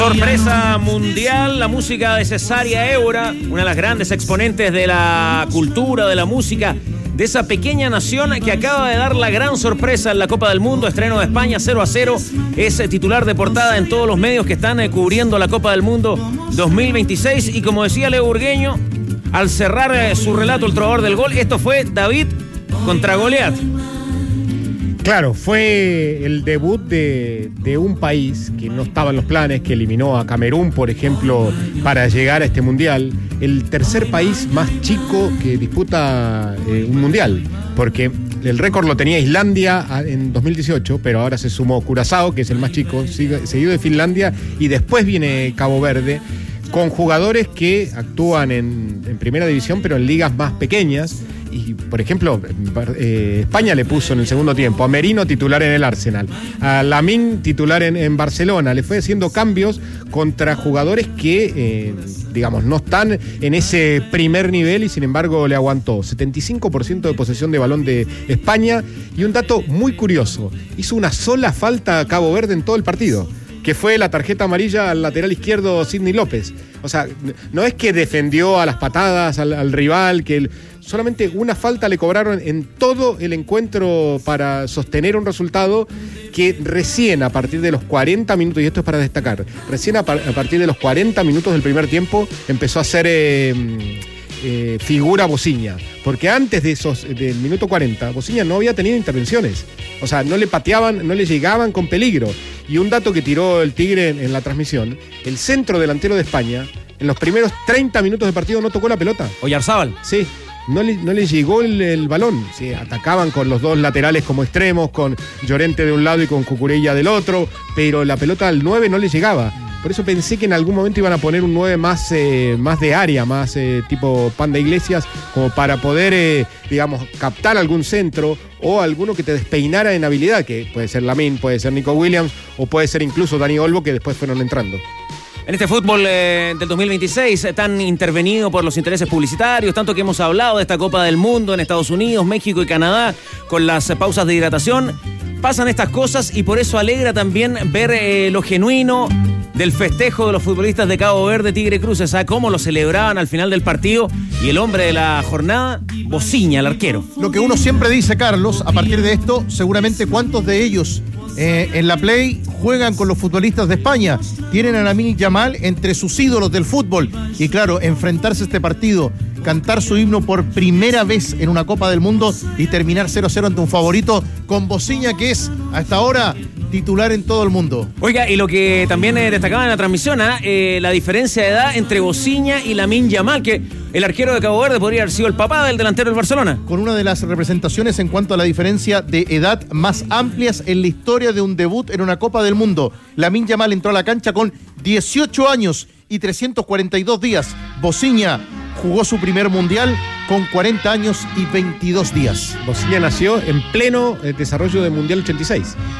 Sorpresa mundial, la música de Cesárea Évora, una de las grandes exponentes de la cultura, de la música, de esa pequeña nación que acaba de dar la gran sorpresa en la Copa del Mundo, estreno de España 0-0, es titular de portada en todos los medios que están cubriendo la Copa del Mundo 2026 y como decía Leo Burgueño, al cerrar su relato el trovador del gol, esto fue David contra Goliat. Claro, fue el debut de un país que no estaba en los planes, que eliminó a Camerún, por ejemplo, para llegar a este mundial. El tercer país más chico que disputa un mundial, porque el récord lo tenía Islandia en 2018, pero ahora se sumó Curazao, que es el más chico, seguido de Finlandia, y después viene Cabo Verde, con jugadores que actúan en primera división, pero en ligas más pequeñas. Y, por ejemplo, España le puso en el segundo tiempo a Merino titular en el Arsenal, a Lamine titular en Barcelona. Le fue haciendo cambios contra jugadores que, digamos, no están en ese primer nivel y, sin embargo, le aguantó. 75% de posesión de balón de España. Y un dato muy curioso, hizo una sola falta a Cabo Verde en todo el partido, que fue la tarjeta amarilla al lateral izquierdo Sidney López. O sea, no es que defendió a las patadas al rival, solamente una falta le cobraron en todo el encuentro para sostener un resultado que recién a partir de los 40 minutos, y esto es para destacar, recién a partir de los 40 minutos del primer tiempo empezó a ser figura Bociña, porque antes del minuto 40, Bociña no había tenido intervenciones, o sea, no le pateaban, no le llegaban con peligro. Y un dato que tiró el Tigre en la transmisión, el centro delantero de España, en los primeros 30 minutos de partido no tocó la pelota. Oyarzábal. Sí. No le llegó el balón. Sí, atacaban con los dos laterales como extremos, con Llorente de un lado y con Cucurella del otro, pero la pelota al 9 no le llegaba. Por eso pensé que en algún momento iban a poner un 9 más de área, más tipo Panda Iglesias, como para poder, digamos, captar algún centro o alguno que te despeinara en habilidad, que puede ser Lamine, puede ser Nico Williams o puede ser incluso Dani Olmo, que después fueron entrando. En este fútbol del 2026, tan intervenido por los intereses publicitarios, tanto que hemos hablado de esta Copa del Mundo en Estados Unidos, México y Canadá, con las pausas de hidratación, pasan estas cosas y por eso alegra también ver lo genuino del festejo de los futbolistas de Cabo Verde, Tigre Cruces, a cómo lo celebraban al final del partido, y el hombre de la jornada, Bociña, el arquero. Lo que uno siempre dice, Carlos, a partir de esto, seguramente cuántos de ellos en la Play juegan con los futbolistas de España, tienen a Lamine Yamal entre sus ídolos del fútbol, y claro, enfrentarse a este partido, cantar su himno por primera vez en una Copa del Mundo y terminar 0-0 ante un favorito con Bociña, que es hasta ahora titular en todo el mundo. Oiga, y lo que también destacaba en la transmisión, la diferencia de edad entre Bociña y Lamine Yamal, que el arquero de Cabo Verde podría haber sido el papá del delantero del Barcelona. Con una de las representaciones en cuanto a la diferencia de edad más amplias en la historia de un debut en una Copa del Mundo. Lamine Yamal entró a la cancha con 18 años y 342 días. Bociña jugó su primer mundial con 40 años y 22 días. Bociña nació en pleno desarrollo del Mundial 86.